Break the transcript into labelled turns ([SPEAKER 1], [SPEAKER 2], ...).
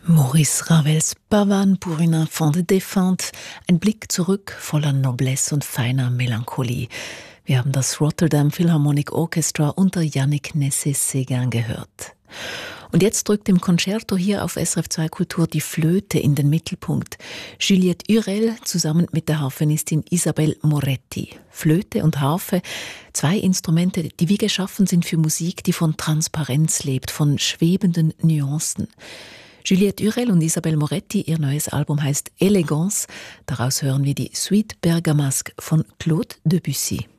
[SPEAKER 1] Maurice Ravels Pavane pour une enfant de défunte, ein Blick zurück voller Noblesse und feiner Melancholie. Wir haben das Rotterdam Philharmonic Orchestra unter Yannick Nézet-Séguin gehört. Und jetzt drückt im Concerto hier auf SRF 2 Kultur die Flöte in den Mittelpunkt. Juliette Hurel zusammen mit der Harfenistin Isabelle Moretti. Flöte und Harfe, zwei Instrumente, die wie geschaffen sind für Musik, die von Transparenz lebt, von schwebenden Nuancen. Juliette Hurel und Isabelle Moretti, ihr neues Album heißt Elegance. Daraus hören wir die Suite Bergamasque von Claude Debussy.